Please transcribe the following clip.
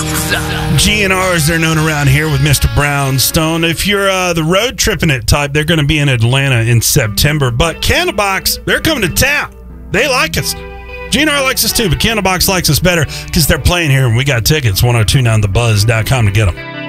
GNRs, they're known around here with Mr. Brownstone. If you're the road tripping it type, they're going to be in Atlanta in September. But Candlebox, they're coming to town. They like us. GNR likes us too, but Candlebox likes us better because they're playing here and we got tickets. 1029thebuzz.com to get them.